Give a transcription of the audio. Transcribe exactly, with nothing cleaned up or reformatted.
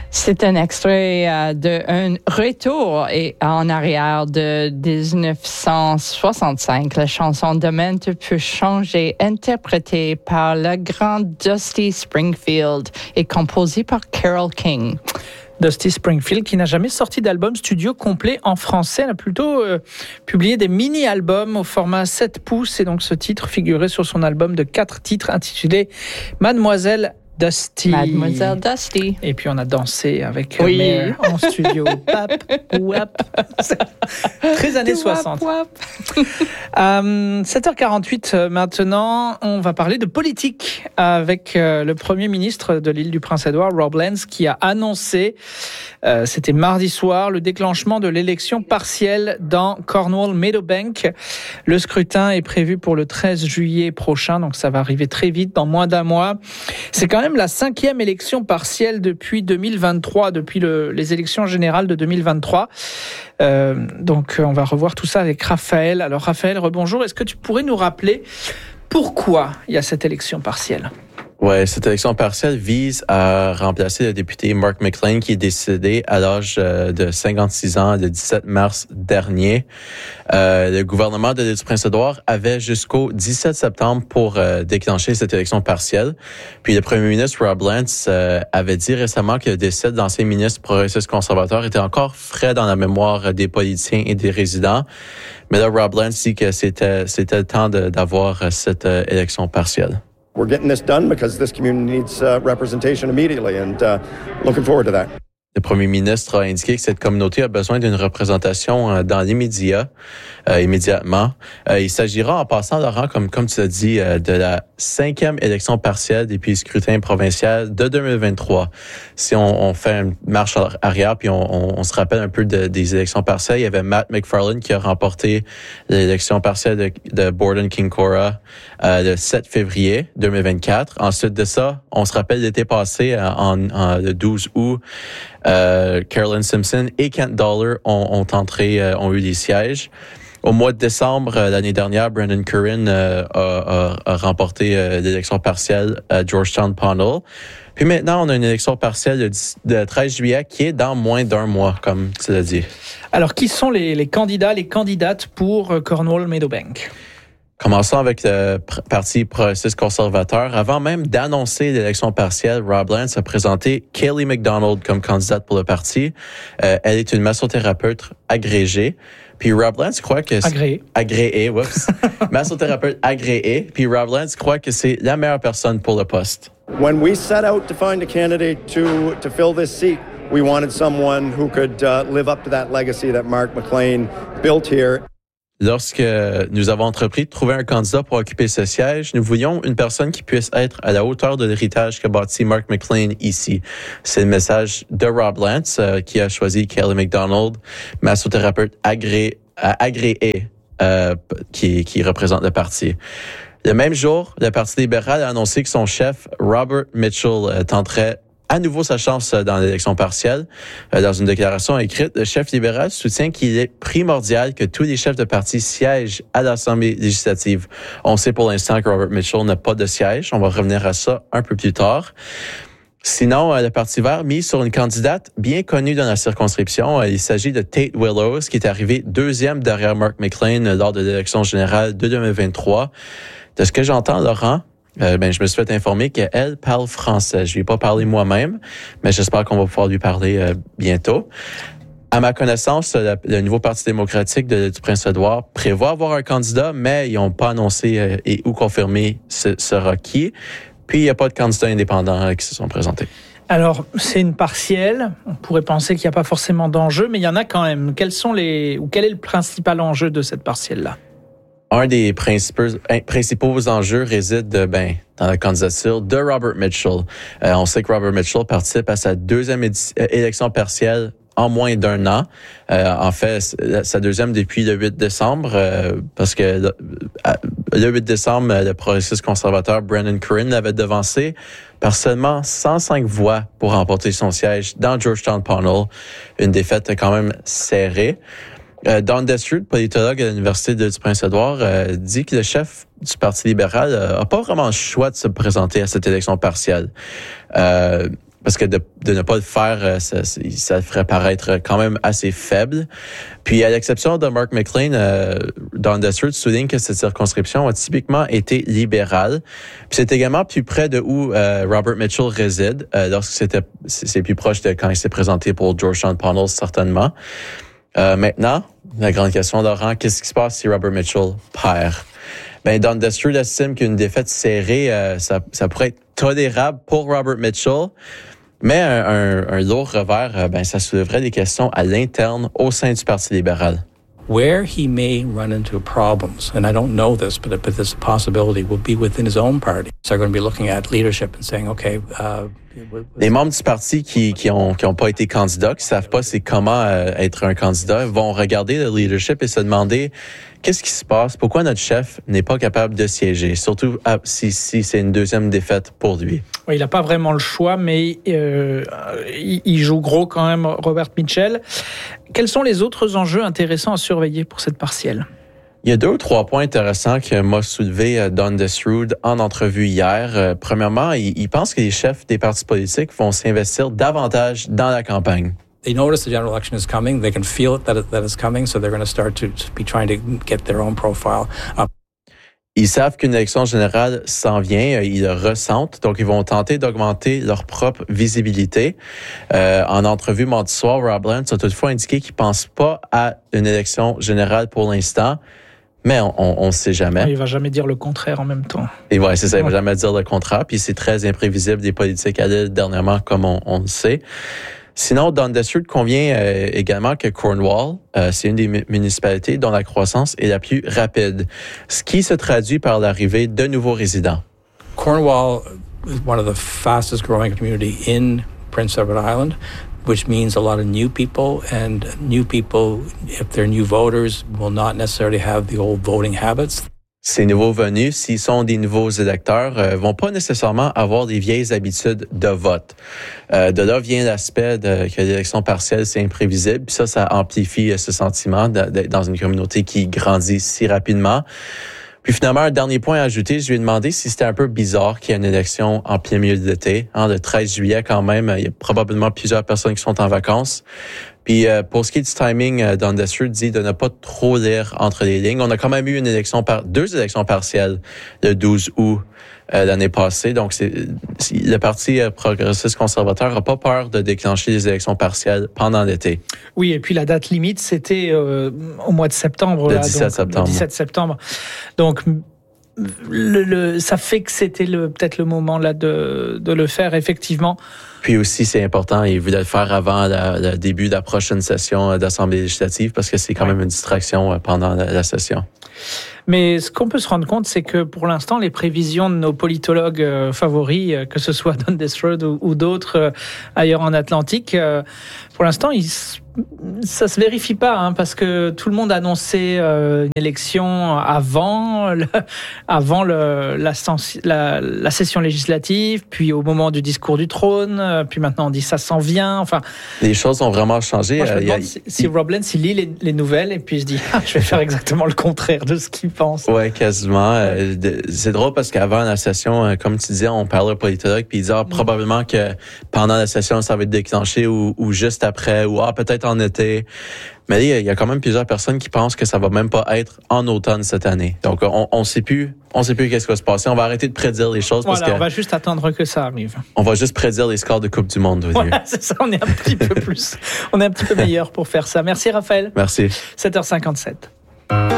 C'est un extrait euh, d'un retour et en arrière de dix-neuf cent soixante-cinq. La chanson Demain tu peux changer, interprétée par le grand Dusty Springfield et composée par Carole King. Dusty Springfield, qui n'a jamais sorti d'album studio complet en français. Elle a plutôt euh, publié des mini-albums au format sept pouces. Et donc, ce titre figurait sur son album de quatre titres intitulé Mademoiselle Dusty. Mademoiselle Dusty. Et puis, on a dansé avec oui. Mère en studio. Pap, wap. Très années soixante. Wap, wap. euh, sept heures quarante-huit maintenant, on va parler de politique avec euh, le Premier ministre de l'île du Prince-Édouard, Rob Lance, qui a annoncé, euh, c'était mardi soir, le déclenchement de l'élection partielle dans Cornwall-Meadowbank. Le scrutin est prévu pour le treize juillet prochain, donc ça va arriver très vite, dans moins d'un mois. C'est quand même la cinquième élection partielle depuis deux mille vingt-trois, depuis le, les élections générales de deux mille vingt-trois. Euh, donc, on va revoir tout ça avec Raphaël. Alors, Raphaël, rebonjour. Est-ce que tu pourrais nous rappeler pourquoi il y a cette élection partielle? Ouais, cette élection partielle vise à remplacer le député Mark McLean qui est décédé à l'âge de cinquante-six ans le dix-sept mars dernier. Euh, le gouvernement de l'île du Prince-Édouard avait jusqu'au dix-sept septembre pour euh, déclencher cette élection partielle. Puis le premier ministre Rob Lance euh, avait dit récemment que le décès de l'ancien ministre progressiste conservateur était encore frais dans la mémoire des politiciens et des résidents. Mais là, Rob Lance dit que c'était c'était le temps de, d'avoir cette euh, élection partielle. We're getting this done because this community needs uh, representation immediately, and uh, looking forward to that. Le premier ministre a indiqué que cette communauté a besoin d'une représentation dans l'immédiat, euh, immédiatement. Euh, il s'agira, en passant, Laurent, comme comme tu l'as dit, euh, de la cinquième élection partielle depuis le scrutin provincial de deux mille vingt-trois. Si on, on fait une marche arrière, puis on, on, on se rappelle un peu de, des élections partielles, il y avait Matt McFarlane qui a remporté l'élection partielle de, de Borden-Kinkora euh, le sept février deux mille vingt-quatre. Ensuite de ça, on se rappelle l'été passé, en, en le douze août, Euh, Carolyn Simpson et Kent Dollar ont, ont entré, euh, ont eu des sièges. Au mois de décembre euh, l'année dernière, Brendan Curran euh, a, a, a remporté euh, l'élection partielle à Georgetown Pownell. Puis maintenant, on a une élection partielle le, le treize juillet qui est dans moins d'un mois, comme tu l'as dit. Alors, qui sont les, les candidats, les candidates pour Cornwall-Meadowbank? Commençons avec le Parti progressiste conservateur. Avant même d'annoncer l'élection partielle, Rob Lance a présenté Kayleigh McDonald comme candidate pour le parti. Euh, elle est une massothérapeute agrégée. Puis Rob Lance croit que... Agréée. Agréée, whoops. Massothérapeute agréée. Puis Rob Lance croit que c'est la meilleure personne pour le poste. When we set out to find a candidate to to fill this seat, we wanted someone who could uh, live up to that legacy that Mark McLean built here. Lorsque nous avons entrepris de trouver un candidat pour occuper ce siège, nous voulions une personne qui puisse être à la hauteur de l'héritage qu'a bâti Mark McLean ici. C'est le message de Rob Lance euh, qui a choisi Kayleigh McDonald, massothérapeute agré, euh, agréée euh, qui, qui représente le parti. Le même jour, le Parti libéral a annoncé que son chef, Robert Mitchell, euh, tenterait à nouveau sa chance dans l'élection partielle. Dans une déclaration écrite, le chef libéral soutient qu'il est primordial que tous les chefs de parti siègent à l'Assemblée législative. On sait pour l'instant que Robert Mitchell n'a pas de siège. On va revenir à ça un peu plus tard. Sinon, le Parti vert mise sur une candidate bien connue dans la circonscription. Il s'agit de Tate Willows, qui est arrivée deuxième derrière Mark McLean lors de l'élection générale de deux mille vingt-trois. De ce que j'entends, Laurent, Euh, ben, je me suis fait informer qu'elle parle français. Je lui ai pas parlé moi-même, mais j'espère qu'on va pouvoir lui parler euh, bientôt. À ma connaissance, le, le nouveau Parti démocratique de, du Prince-Édouard prévoit avoir un candidat, mais ils n'ont pas annoncé euh, et ou confirmé ce sera qui. Puis, il n'y a pas de candidats indépendants euh, qui se sont présentés. Alors, c'est une partielle. On pourrait penser qu'il n'y a pas forcément d'enjeu, mais il y en a quand même. Quels sont les, ou quel est le principal enjeu de cette partielle-là? Un des principaux, principaux enjeux réside ben, dans la candidature de Robert Mitchell. Euh, on sait que Robert Mitchell participe à sa deuxième édi- élection partielle en moins d'un an. Euh, en fait, sa deuxième depuis le huit décembre, euh, parce que le, le huit décembre, le progressiste conservateur Brendan Curran l'avait devancé par seulement cent cinq voix pour remporter son siège dans Georgetown Pownell. Une défaite quand même serrée. Euh, Don Destrud, politologue à l'Université de, du Prince-Édouard, euh, dit que le chef du Parti libéral euh, a pas vraiment le choix de se présenter à cette élection partielle. Euh, parce que de, de ne pas le faire, ça, ça le ferait paraître quand même assez faible. Puis, à l'exception de Mark McLean, euh, Don Destard souligne que cette circonscription a typiquement été libérale. Puis, c'est également plus près de où euh, Robert Mitchell réside, euh, lorsque c'était, c'est plus proche de quand il s'est présenté pour Georgetown Panels, certainement. Euh, maintenant, la grande question, Laurent, qu'est-ce qui se passe si Robert Mitchell perd? Ben, Don Destard estime qu'une défaite serrée, euh, ça, ça pourrait être tolérable pour Robert Mitchell, mais un, un, un lourd revers, euh, ben, ça soulèverait des questions à l'interne au sein du Parti libéral. Where he may run into problems, and I don't know this, but, but this possibility will be within his own party. So they're going to be looking at leadership and saying, okay. Uh, Les membres du parti qui qui ont qui ont pas été candidats, qui savent pas c'est comment euh, être un candidat, vont regarder le leadership et se demander qu'est-ce qui se passe, pourquoi notre chef n'est pas capable de siéger, surtout si si c'est une deuxième défaite pour lui. Oui, il n'a pas vraiment le choix, mais euh, il joue gros quand même, Robert Mitchell. Quels sont les autres enjeux intéressants à surveiller pour cette partielle? Il y a deux ou trois points intéressants que m'a soulevé Don Destard en entrevue hier. Euh, premièrement, il, il pense que les chefs des partis politiques vont s'investir davantage dans la campagne. They notice the general election is coming. They can feel it that, it, that it's coming, so they're going to start to be trying to get their own profile up. Ils savent qu'une élection générale s'en vient, ils le ressentent, donc ils vont tenter d'augmenter leur propre visibilité. Euh, en entrevue mardi soir, Rob Lance a toutefois indiqué qu'il ne pense pas à une élection générale pour l'instant, mais on ne sait jamais. Il ne va jamais dire le contraire en même temps. Et ouais, c'est ça, il ne va jamais dire le contraire, puis c'est très imprévisible des politiques à l'île dernièrement, comme on, on le sait. Sinon, Don Destard convient euh, également que Cornwall, euh, c'est une des municipalités dont la croissance est la plus rapide, ce qui se traduit par l'arrivée de nouveaux résidents. Cornwall is one of the fastest growing community in Prince Edward Island, which means a lot of new people, and new people, if they're new voters, will not necessarily have the old voting habits. Ces nouveaux venus, s'ils sont des nouveaux électeurs, euh, vont pas nécessairement avoir des vieilles habitudes de vote. Euh, de là vient l'aspect de, que l'élection partielle, c'est imprévisible. Puis ça, ça amplifie ce sentiment d'être dans une communauté qui grandit si rapidement. Puis finalement, un dernier point à ajouter, je lui ai demandé si c'était un peu bizarre qu'il y ait une élection en plein milieu de l'été. Hein, le treize juillet quand même, il y a probablement plusieurs personnes qui sont en vacances. Puis euh, pour ce qui est du timing, euh, Don Destard dit de ne pas trop lire entre les lignes. On a quand même eu une élection par deux élections partielles le douze août euh, l'année passée. Donc c'est le Parti progressiste conservateur n'a pas peur de déclencher les élections partielles pendant l'été. Oui, et puis la date limite, c'était euh, au mois de septembre. Le là, dix-sept donc, septembre. Le dix-sept septembre. Donc le, le, ça fait que c'était le, peut-être le moment là de, de le faire, effectivement. Puis aussi, c'est important, il voulait le faire avant la, le début de la prochaine session d'Assemblée législative parce que c'est quand même une distraction pendant la, la session. Mais ce qu'on peut se rendre compte, c'est que pour l'instant, les prévisions de nos politologues euh, favoris, euh, que ce soit Don Destard ou, ou d'autres euh, ailleurs en Atlantique, euh, pour l'instant, ils, ça se vérifie pas, hein, parce que tout le monde annonçait euh, une élection avant, le, avant le, la, la, la session législative, puis au moment du discours du trône, euh, puis maintenant on dit ça s'en vient. Enfin, les choses ont vraiment changé. Moi, je me demande euh, si, si Rob Lance, il lit les, les nouvelles et puis il se dit ah, je vais faire exactement le contraire de ce qu'il pense. Ouais, quasiment. Euh, c'est drôle parce qu'avant la session, euh, comme tu disais, on parlait aux politologues puis ils disaient ah, probablement que pendant la session ça va être déclenché ou, ou juste après ou ah peut-être en été. Mais il y a quand même plusieurs personnes qui pensent que ça va même pas être en automne cette année. Donc on on sait plus, on sait plus qu'est-ce qui va se passer. On va arrêter de prédire les choses voilà, parce que on va juste attendre que ça arrive. On va juste prédire les scores de Coupe du Monde. Voilà, c'est ça. On est un petit peu plus, on est un petit peu meilleur pour faire ça. Merci Raphaël. Merci. sept heures cinquante-sept.